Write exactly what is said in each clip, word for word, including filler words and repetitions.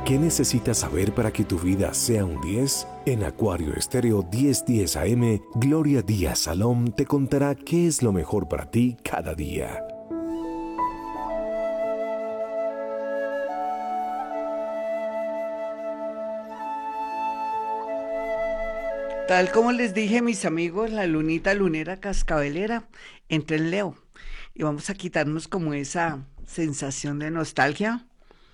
¿Qué necesitas saber para que tu vida sea un diez? En Acuario Estéreo diez diez A M, Gloria Díaz Salom te contará qué es lo mejor para ti cada día. Tal como les dije, mis amigos, la lunita lunera cascabelera entra en Leo y vamos a quitarnos como esa sensación de nostalgia,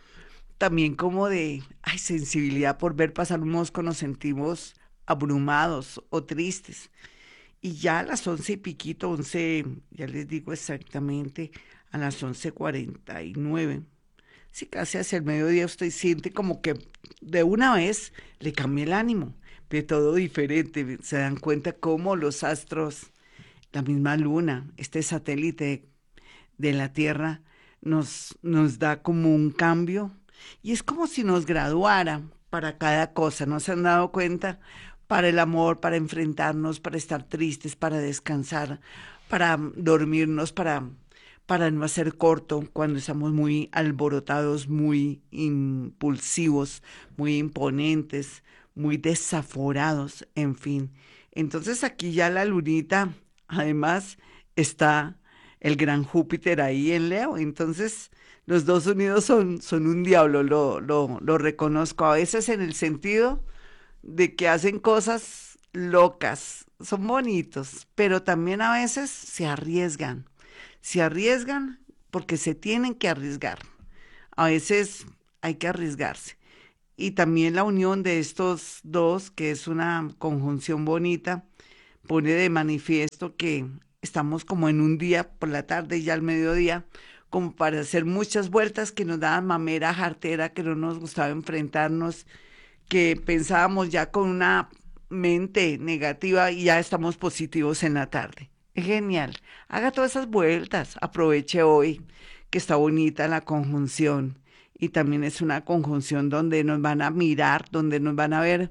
también como de ay, sensibilidad por ver pasar un mosco, nos sentimos abrumados o tristes. Y ya a las once y piquito, once, ya les digo exactamente, a las once cuarenta y nueve, sí, casi hacia el mediodía usted siente como que de una vez le cambia el ánimo, ve todo diferente, se dan cuenta cómo los astros, la misma luna, este satélite de la Tierra, nos, nos da como un cambio y es como si nos graduara para cada cosa, ¿no se han dado cuenta? Para el amor, para enfrentarnos, para estar tristes, para descansar, para mm, dormirnos, para, para no hacer corto cuando estamos muy alborotados, muy impulsivos, muy imponentes, muy desaforados, en fin. Entonces aquí ya la lunita, además, está el gran Júpiter ahí en Leo. Entonces, los dos unidos son, son un diablo, lo, lo, lo reconozco. A veces en el sentido de que hacen cosas locas, son bonitos, pero también a veces se arriesgan. Se arriesgan porque se tienen que arriesgar. A veces hay que arriesgarse. Y también la unión de estos dos, que es una conjunción bonita, pone de manifiesto que estamos como en un día por la tarde y ya al mediodía, como para hacer muchas vueltas que nos daban mamera, jartera, que no nos gustaba enfrentarnos, que pensábamos ya con una mente negativa y ya estamos positivos en la tarde. Es genial. Haga todas esas vueltas. Aproveche hoy que está bonita la conjunción. Y también es una conjunción donde nos van a mirar, donde nos van a ver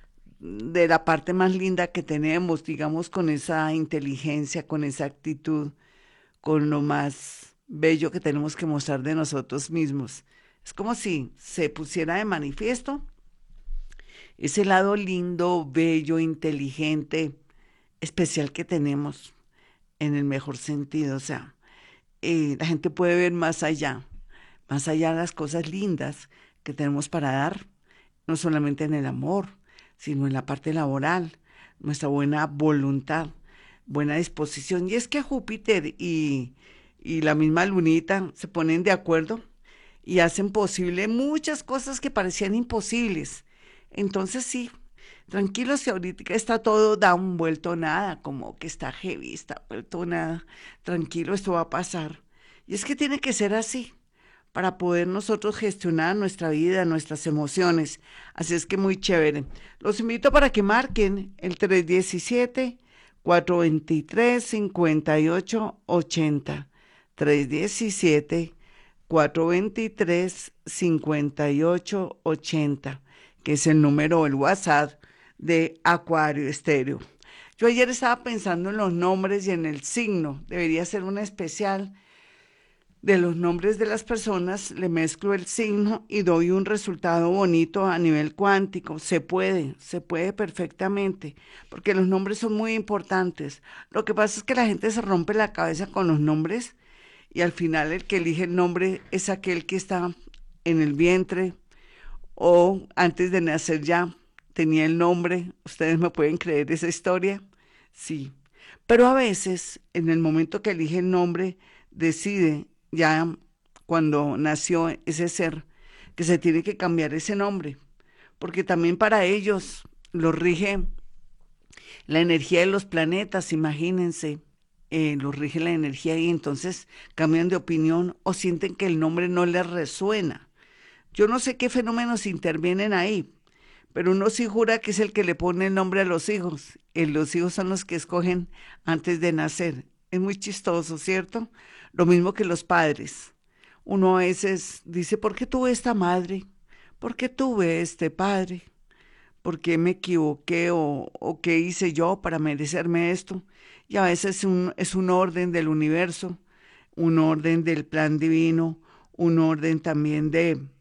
de la parte más linda que tenemos, digamos, con esa inteligencia, con esa actitud, con lo más bello que tenemos que mostrar de nosotros mismos. Es como si se pusiera de manifiesto ese lado lindo, bello, inteligente, especial que tenemos en el mejor sentido. O sea, eh, la gente puede ver más allá, más allá de las cosas lindas que tenemos para dar, no solamente en el amor, sino en la parte laboral, nuestra buena voluntad, buena disposición. Y es que Júpiter y, y la misma lunita se ponen de acuerdo y hacen posible muchas cosas que parecían imposibles. Entonces sí, tranquilos si ahorita está todo da un vuelto nada, como que está heavy, está vuelto nada. Tranquilo, esto va a pasar. Y es que tiene que ser así para poder nosotros gestionar nuestra vida, nuestras emociones. Así es que muy chévere. Los invito para que marquen el tres diecisiete, cuatro veintitrés, cincuenta y ocho ochenta. tres diecisiete, cuatro veintitrés, cincuenta y ocho ochenta, que es el número, el WhatsApp de Acuario Estéreo. Yo ayer estaba pensando en los nombres y en el signo. Debería ser una especial de los nombres de las personas, le mezclo el signo y doy un resultado bonito a nivel cuántico. Se puede, se puede perfectamente, porque los nombres son muy importantes. Lo que pasa es que la gente se rompe la cabeza con los nombres y al final el que elige el nombre es aquel que está en el vientre o antes de nacer ya tenía el nombre. ¿Ustedes me pueden creer esa historia? Sí. Pero a veces, en el momento que elige el nombre, decide ya cuando nació ese ser que se tiene que cambiar ese nombre, porque también para ellos lo rige la energía de los planetas, imagínense, eh, los rige la energía y entonces cambian de opinión o sienten que el nombre no les resuena. Yo no sé qué fenómenos intervienen ahí, pero uno sí jura que es el que le pone el nombre a los hijos. Y los hijos son los que escogen antes de nacer. Es muy chistoso, ¿cierto? Lo mismo que los padres. Uno a veces dice, ¿por qué tuve esta madre? ¿Por qué tuve este padre? ¿Por qué me equivoqué o, o qué hice yo para merecerme esto? Y a veces un, es un orden del universo, un orden del plan divino, un orden también de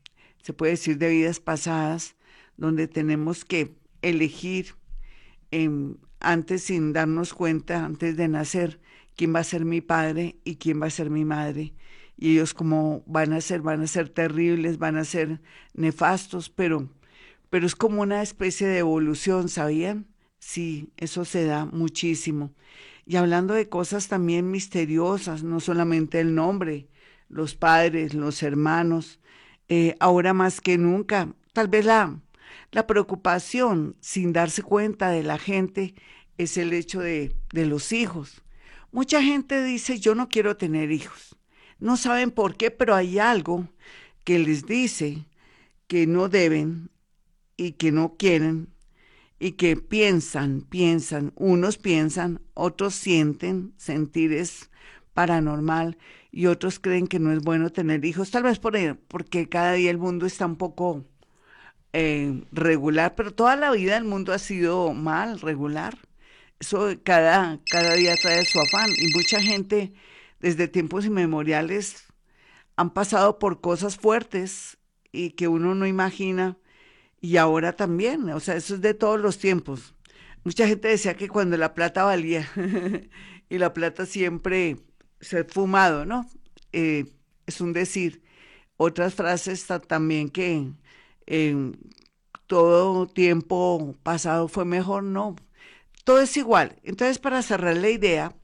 se puede decir de vidas pasadas, donde tenemos que elegir em, antes sin darnos cuenta, antes de nacer, quién va a ser mi padre y quién va a ser mi madre. Y ellos como van a ser, van a ser terribles, van a ser nefastos, pero, pero es como una especie de evolución, ¿sabían? Sí, eso se da muchísimo. Y hablando de cosas también misteriosas, no solamente el nombre, los padres, los hermanos, eh, ahora más que nunca, tal vez la, la preocupación sin darse cuenta de la gente es el hecho de, de los hijos. Mucha gente dice, yo no quiero tener hijos. No saben por qué, pero hay algo que les dice que no deben y que no quieren y que piensan, piensan, unos piensan, otros sienten, sentir es paranormal y otros creen que no es bueno tener hijos, tal vez por, el- porque cada día el mundo está un poco eh, regular, pero toda la vida el mundo ha sido mal, regular. Eso cada, cada día trae su afán y mucha gente desde tiempos inmemoriales han pasado por cosas fuertes y que uno no imagina y ahora también, o sea, eso es de todos los tiempos. Mucha gente decía que cuando la plata valía y la plata siempre se ha fumado, ¿no? Eh, es un decir. Otras frases ta- también que eh, todo tiempo pasado fue mejor, no. Todo es igual. Entonces, para cerrar la idea,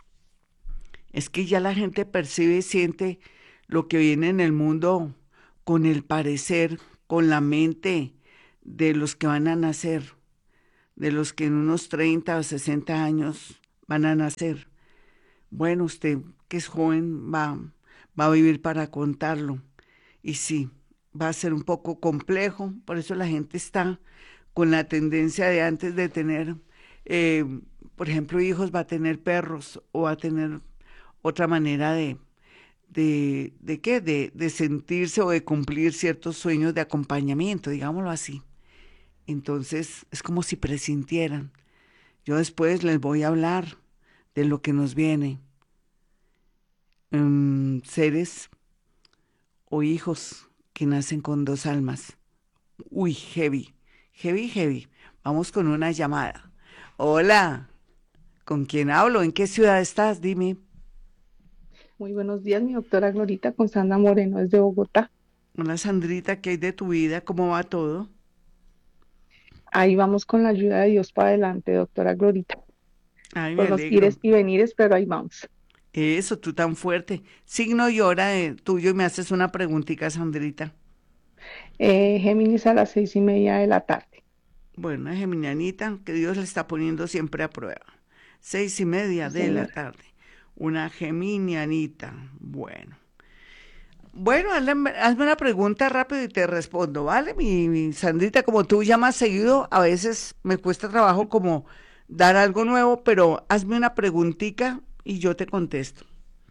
es que ya la gente percibe y siente lo que viene en el mundo con el parecer, con la mente de los que van a nacer, de los que en unos treinta o sesenta años van a nacer. Bueno, usted que es joven va, va a vivir para contarlo. Y sí, va a ser un poco complejo, por eso la gente está con la tendencia de antes de tener, eh, por ejemplo, hijos, va a tener perros o va a tener otra manera de, de, de qué, de, de sentirse o de cumplir ciertos sueños de acompañamiento, digámoslo así. Entonces es como si presintieran. Yo después les voy a hablar de lo que nos viene. Mm, seres o hijos que nacen con dos almas. Uy, heavy, heavy, heavy. Vamos con una llamada. Hola, ¿con quién hablo? ¿En qué ciudad estás? Dime. Muy buenos días, mi doctora Glorita con Sandra Moreno desde Bogotá. Hola, Sandrita, ¿qué hay de tu vida? ¿Cómo va todo? Ahí vamos con la ayuda de Dios para adelante, doctora Glorita. Ay, me Con los alegro. ires y venires, pero ahí vamos. Eso, tú tan fuerte. Signo y hora de tuyo y me haces una preguntita, Sandrita. Eh, Géminis a las seis y media de la tarde. Bueno, geminianita, que Dios le está poniendo siempre a prueba. Seis y media Sí, de la señora. tarde. Una geminianita. Bueno. Bueno, hazle- hazme una pregunta rápido y te respondo, ¿vale? Mi, mi Sandrita, como tú llamas seguido, a veces me cuesta trabajo como dar algo nuevo, pero hazme una preguntita y yo te contesto.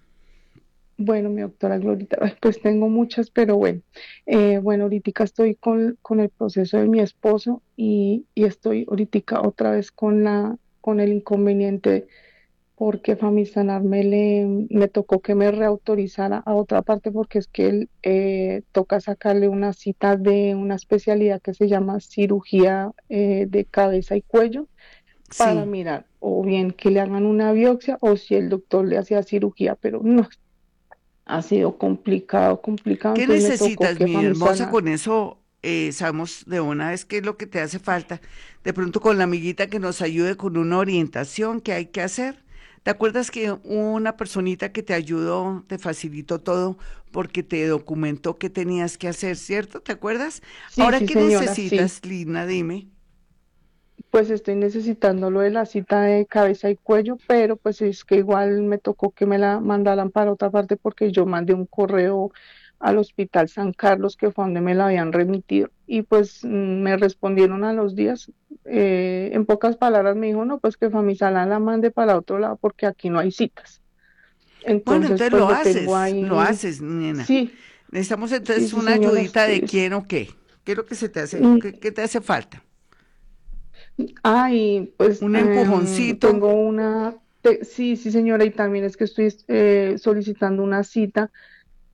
Bueno, mi doctora Glorita, ay, pues tengo muchas, pero bueno. Eh, bueno, ahorita estoy con, con el proceso de mi esposo y, y estoy ahorita otra vez con la, con el inconveniente porque Famisanar me, le, me tocó que me reautorizara a otra parte porque es que él eh, toca sacarle una cita de una especialidad que se llama cirugía eh, de cabeza y cuello para Sí. mirar o bien que le hagan una biopsia o si el doctor le hacía cirugía, pero no, ha sido complicado, complicado, ¿Qué entonces me tocó necesitas, que mi hermosa? Famisanar. Con eso eh, sabemos de una vez qué es lo que te hace falta. De pronto con la amiguita que nos ayude con una orientación que hay que hacer. ¿Te acuerdas que una personita que te ayudó, te facilitó todo porque te documentó qué tenías que hacer, ¿cierto? ¿Te acuerdas? Sí, Ahora, sí, ¿qué señora, sí. necesitas, Lina? Dime. Pues estoy necesitando lo de la cita de cabeza y cuello, pero pues es que igual me tocó que me la mandaran para otra parte porque yo mandé un correo al Hospital San Carlos, que fue donde me la habían remitido, y pues mm, me respondieron a los días, eh, en pocas palabras me dijo, no, pues que Famisanar la mande para otro lado porque aquí no hay citas. Bueno, Entonces, entonces pues lo lo tengo haces, lo ahí, haces, nena. sí, Necesitamos sí, entonces sí, una señora, ayudita estoy. de quién o qué. ¿Qué es lo que se te hace, Mm, qué, qué te hace falta? Ah, y pues Un em, empujoncito. tengo una, te- sí, sí señora, y también es que estoy eh, solicitando una cita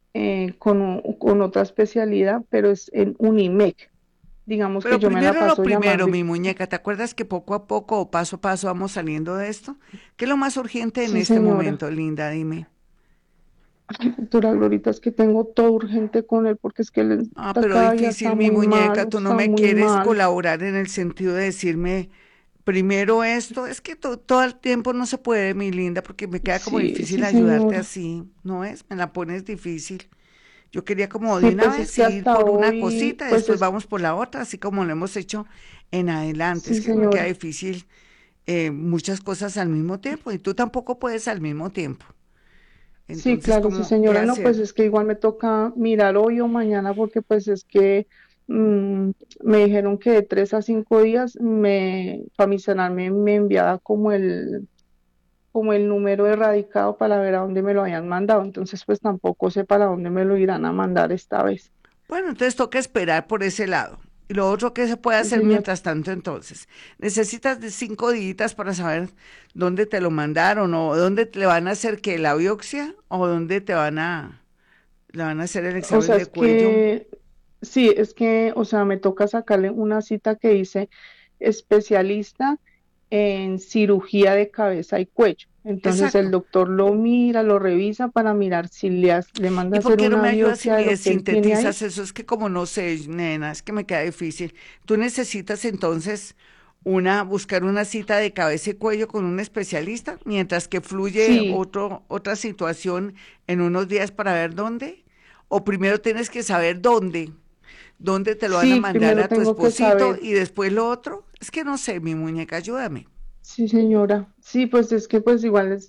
eh, con, un- con otra especialidad, pero es en Unimec. Digamos que Pero yo me la primero lo paso primero, llamando. mi y- muñeca, ¿te acuerdas que poco a poco o paso a paso vamos saliendo de esto? ¿Qué es lo más urgente en Sí, este señora. momento, Linda? Dime. Doctora Glorita, es que tengo todo urgente con él porque es que él Ah, está, pero cada día difícil, está mi muy muñeca, malo, tú no está me muy quieres mal. colaborar en el sentido de decirme primero esto. Es que to- todo el tiempo no se puede, mi linda, porque me queda como Sí, difícil sí, ayudarte señora. así, ¿no es? Me la pones difícil. Yo quería como de Sí, una pues es vez que ir hasta por una hoy, cosita, y pues después es, vamos por la otra, así como lo hemos hecho en adelante. Es sí, que me queda señora. difícil eh, muchas cosas al mismo tiempo y tú tampoco puedes al mismo tiempo. Sí, Entonces, claro, sí, ¿cómo, qué señora. No, pues hacer? es que igual me toca mirar hoy o mañana porque pues es que mm, me dijeron que de tres a cinco días me, para mi celular me, me enviaba como el, como el número erradicado para ver a dónde me lo habían mandado. Entonces, pues tampoco sé para dónde me lo irán a mandar esta vez. Bueno, entonces toca esperar por ese lado. Y lo otro que se puede Sí, hacer señora. mientras tanto, entonces, necesitas de cinco días para saber dónde te lo mandaron o dónde te le van a hacer que la biopsia o dónde te van a, le van a hacer el O examen sea, de es cuello. que, sí, es que, o sea, me toca sacarle una cita que dice especialista en cirugía de cabeza y cuello. Entonces el Exacto. doctor lo mira, lo revisa para mirar si le, ha- le manda ¿Y a por hacer qué no una me ayudas y biopsia de me lo que él tiene ahí. sintetizas eso? Es que como no sé, nena, es que me queda difícil. Tú necesitas entonces una, buscar una cita de cabeza y cuello con un especialista, mientras que fluye Sí, otro, otra situación en unos días para ver dónde. O primero tienes que saber dónde, dónde te lo van a sí, mandar primero a tu tengo que esposito saber. y después lo otro. Es que no sé, mi muñeca, ayúdame. Sí, señora. Sí, pues es que pues igual es,